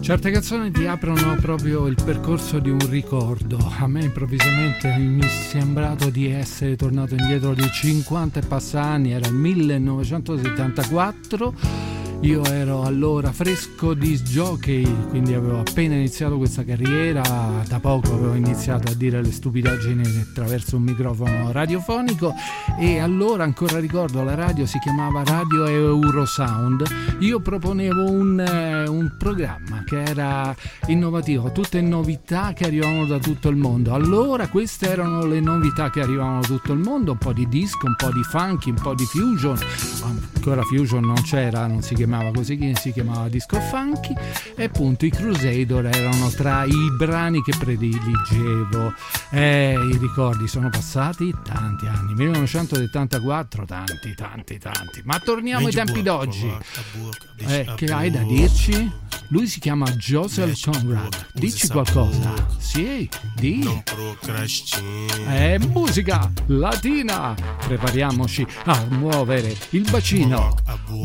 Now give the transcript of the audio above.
Certe canzoni ti aprono proprio il percorso di un ricordo. A me improvvisamente mi è sembrato di essere tornato indietro di 50 e passa anni, era il 1974. Io ero allora fresco disc jockey, quindi avevo appena iniziato questa carriera, da poco avevo iniziato a dire le stupidaggini attraverso un microfono radiofonico e allora ancora ricordo la radio si chiamava Radio Eurosound. Io proponevo un programma che era innovativo, tutte novità che arrivavano da tutto il mondo. Allora queste erano le novità che arrivavano da tutto il mondo, un po' di disco, un po' di funky, un po' di fusion. Ancora fusion non c'era, non si chiamava così, si chiamava disco funky, e appunto i Crusader erano tra i brani che prediligevo. I ricordi sono passati tanti anni, 1974, tanti, ma torniamo ai tempi d'oggi. Che hai da dirci? Lui si chiama Joseph Conrad, dici qualcosa? Sì, di musica latina, prepariamoci a muovere il bacino.